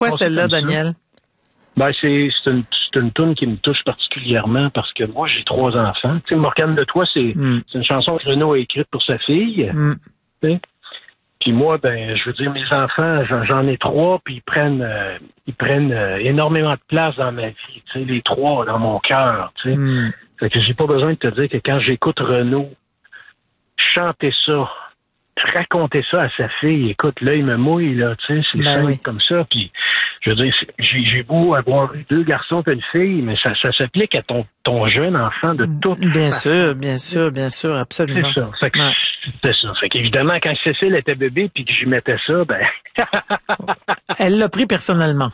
Pourquoi celle-là, Daniel? Ben, c'est une toune qui me touche particulièrement parce que moi, j'ai 3 enfants. Tu sais, Morgane de Toi, c'est une chanson que Renaud a écrite pour sa fille. Tu sais. Puis moi, ben, je veux dire, mes enfants, j'en ai 3, puis ils prennent énormément de place dans ma vie. Tu sais, les 3 dans mon cœur. Tu sais. Fait que j'ai pas besoin de te dire que quand j'écoute Renaud chanter ça, raconter ça à sa fille, écoute, là, il me mouille, là, tu sais, c'est simple comme ça, puis je veux dire, j'ai beau avoir eu 2 garçons et une fille, mais ça s'applique à ton jeune enfant de toute façon. Bien sûr, absolument. C'est ça, c'est ça. Fait qu'évidemment, quand Cécile était bébé puis que j'y mettais ça, ben... Elle l'a pris personnellement.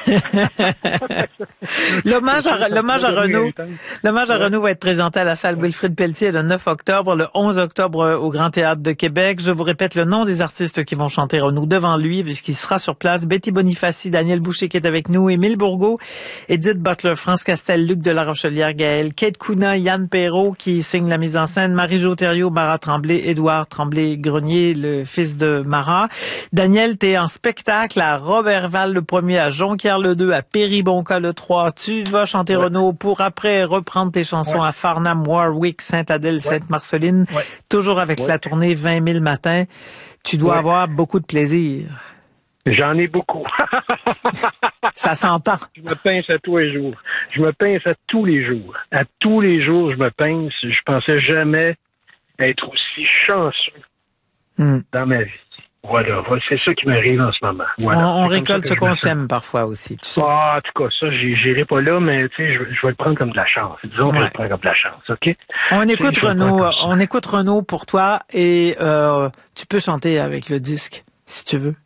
L'hommage à Renaud va être présenté à la salle Wilfrid Pelletier le 9 octobre, le 11 octobre au Grand Théâtre de Québec. Je vous répète le nom des artistes qui vont chanter Renaud devant lui, puisqu'il sera sur place. Betty Bonifaci, Daniel Boucher qui est avec nous, Émile Bourgault, Edith Butler, France Castel, Luc de la Rochelière, Gaël, Kate Kuna, Yann Perrault qui signe la mise en scène, Marie-Jo Thériault, Marat Tremblay, Édouard Tremblay-Grenier, le fils de Marat. Daniel, t'es en spectacle à Roberval le 1er, à Jonquière le 2, à Péribonca le 3. Tu vas chanter Renaud pour après reprendre tes chansons à Farnham, Warwick, Sainte-Adèle, Sainte-Marceline. Toujours avec la tournée 20 000 matins. Tu dois avoir beaucoup de plaisir. J'en ai beaucoup. Ça s'entend. Je me pince à tous les jours. Je me pince à tous les jours. À tous les jours, je me pince. Je pensais jamais être aussi chanceux dans ma vie. Voilà, c'est ça qui m'arrive en ce moment. Voilà. On récolte ce qu'on sème parfois aussi, tu sais. Ah, en tout cas, ça, j'irai pas là, mais tu sais, je vais le prendre comme de la chance. Disons que je vais le prendre comme de la chance, OK? On écoute Renaud pour toi et tu peux chanter avec le disque, si tu veux.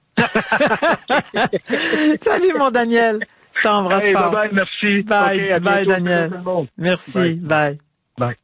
Salut, mon Daniel. Je t'embrasse fort. Bye, merci. Bye, okay, bye, Daniel. Tout le monde. Merci, bye. Bye.